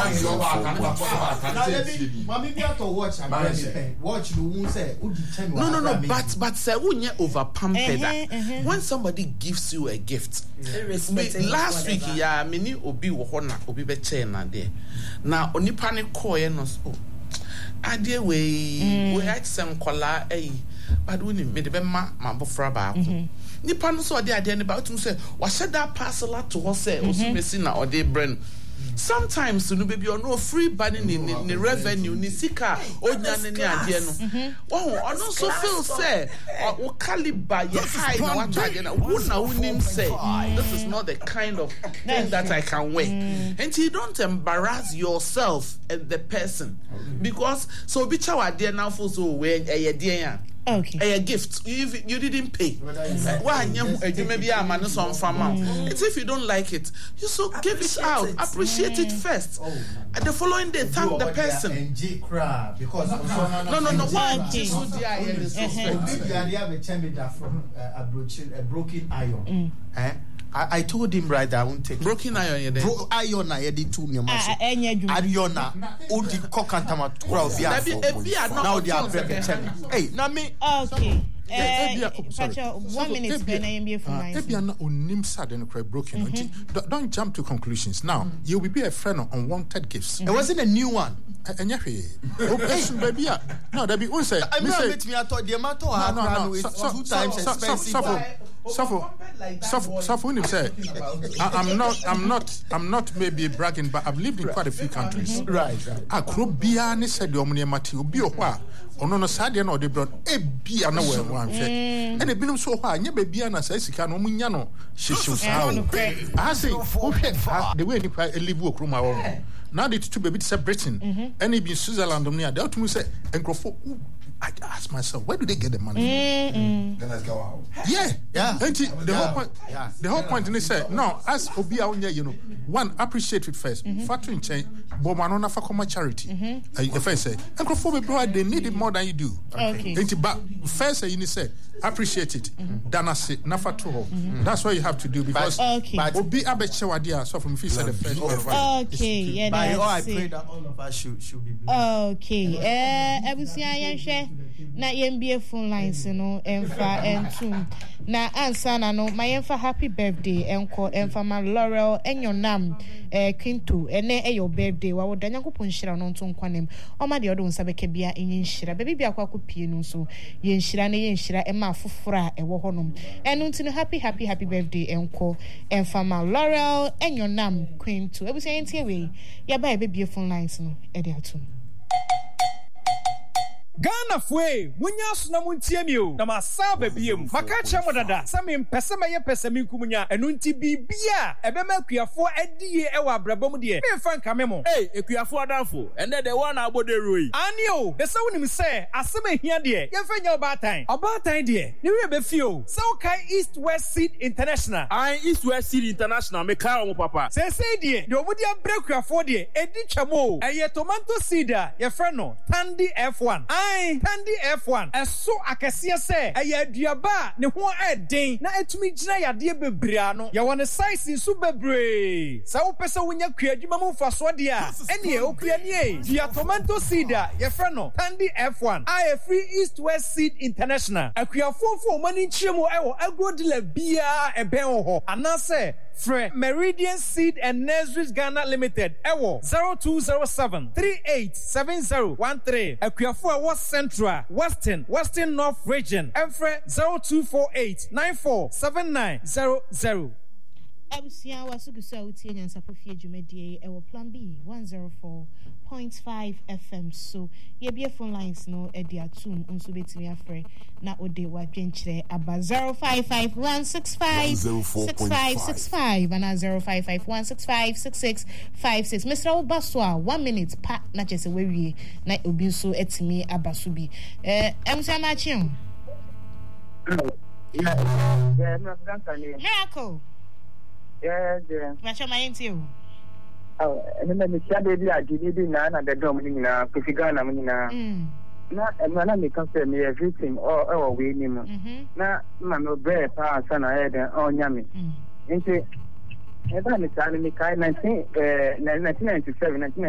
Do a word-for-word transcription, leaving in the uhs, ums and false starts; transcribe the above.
No, no, no. But but say when you over pampered. When somebody gives you a gift, last week yeah, many obi wohona obi be chain na there. Now oni panic coy no oh. Ade we we had some kola eh. But when me the be ma ma bofra ba ko. Nipa no so de ade ne ba to say wa shed that parcel to her say o so mesi na ode brand. Sometimes no baby or no free banning in the revenue ni sika onya ne ne ade no. Oh, ono so feel say o caliber ye high na what ade na who na who nim say this is not the kind of thing that I can wear. And you don't embarrass yourself and the person because so be chawa ade na for so we e de yan. Okay. A gift. You, you didn't pay. Why? It's if you don't like it, you so give it out. Appreciate it first. And the following day, thank the person. Because no, no, no. Why? A broken iron. I, I told him right that I won't take broken iron. Yeah, Bro, iron. I did two new muscle. Ariona, Odi Kokantama twelve years. Now they are breaking. Hey, now me. Okay. Uh, one minute. Ebiana unim sad and cry broken. Don't jump to conclusions. Now you will be a friend of unwanted gifts. It wasn't a new one. And baby, no, that be unsaid. I mean, I thought the amount of no, no, two times expensive. Suffer, suffer, suffer. When you say, I'm not, I'm not, I'm not maybe bragging, but I've lived in quite a few countries. Right, right. I could be an said the omnia Matthew be a while. Or no, Sadian or they brought a be an aware one. And a bill so high, never be an assassin, Omuniano. She should sound. I say, the way you live work room my own. Now the two babies separating, and if in Switzerland, they'll to me say, and go for. I ask myself, where do they get the money? Mm-hmm. Then let's go out. Yeah, yeah. And the yeah. whole point, yeah. the whole point, and they say, no, as Obi out there, you know, one appreciate it first. Factory in change, but man on a fakoma charity. If I say, and Crawford bro, they need it more than you do. Okay. And but first, you say appreciate it. Then I say, nafa to That's what you have to do because okay. But Obi abeche wadia. So from if said the first. Okay, yeah. By all, I pray that all of us should should be. Okay. Eh, ebusia share. Na yembie phone lines no emfa entum na answer na no my emfa happy birthday enko emfa ma Laurel enyonam eh kinto ene e your birthday wa woda nyankopon hira no nto nkwanem o ma de odo nsabeke bia enyi hira baby bia kwa kopie no so ye hira na ye hira e ma fofora e wo honom enu ntino happy happy happy birthday enko emfa ma Laurel enyonam kinto ebusia entie we ya ba e bebie phone lines no e de atum Ghana fwe munya suna muntie mi o na masaba biem maka cha modada sami mpese meye pese mi kumunya enu nti bibia ebema akuafo adie e wa brabom de me fa nka memo eh akuafo adanfo ende de one abodero yi ani o de se wonim se asema hia de ye fa nya obatan obatan de ni we be fio se o kai East West Seed International I East West Seed International me ka o papa se se de de obodi abrakuafo de edi twamo eye tomato seed a ye fra no Tandy F one Tandy F one eso akese se eye aduaba ne ho eden na etumi gina yade bebrea no ye won size su bebre sa wo pese wonya kuadwuma mu faso de a ene e okua ne e dia tomato seed a ye fra no Tandy F one I free East West Seed International akuafofo mani nchiemu ewo agrodila bia eben ho anase Fre Meridian Seed and Nurseries Ghana Limited ewo zero two zero seven three eight seven zero one three akuafo a was Central Western Western North Region Enfre zero two four eight nine four seven nine zero zero Abusia wasugusa utie nyansapo fie dwumadie ewo plan B one oh four point five F M so ye be phone lines no e dia tum unso betimi afre na ode wa dwenkyere aba zero five five one six five six five six five and zero five five one six five six six five six Mister Obaswa one minute pa na chese wewie na obi so etimi abaso bi eh emsa ma chiun yeah yeah no Miracle yeah yeah Macho mayenti o oh ene me sia baby agidi bi na na de dom ni na kofiga na mu na na na na me kan say me everything oh oh we ni mu na ma no be pa sa na e den onya me nti e ba ni sa ni kai nineteen eh nineteen ninety-seven nineteen